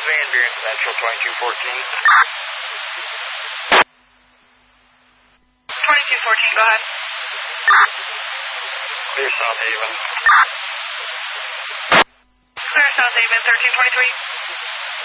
Van Buren Central 2214. 2214, go ahead. Clear South Haven. Clear South Haven, 1323.